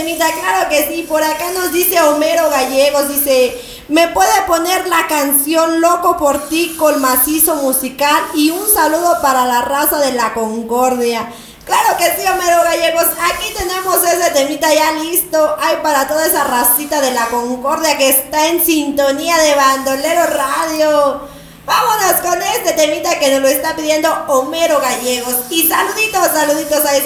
temita, claro que sí. Por acá nos dice Homero Gallegos, dice, ¿me puede poner la canción Loco por ti con macizo musical? Y un saludo para la raza de la Concordia. Claro que sí, Homero Gallegos, aquí tenemos ese temita ya listo. Ay, para toda esa racita de la Concordia que está en sintonía de Bandolero Radio. Vámonos con este temita que nos lo está pidiendo Homero Gallegos. Y saluditos, saluditos a